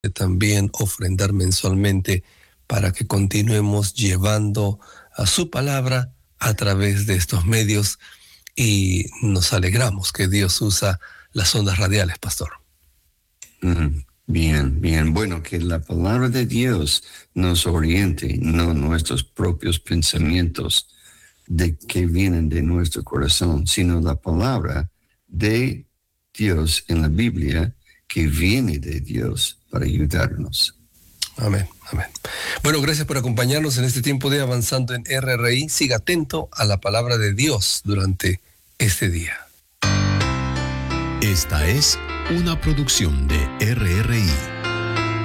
también ofrendar mensualmente para que continuemos llevando a su palabra a través de estos medios y nos alegramos que Dios usa las ondas radiales, pastor. Bien, bien. Bueno, que la palabra de Dios nos oriente, no nuestros propios pensamientos de que vienen de nuestro corazón, sino la palabra de Dios en la Biblia que viene de Dios para ayudarnos. Amén, amén. Bueno, gracias por acompañarnos en este tiempo de Avanzando en RRI. Siga atento a la palabra de Dios durante este día. Esta es una producción de RRI.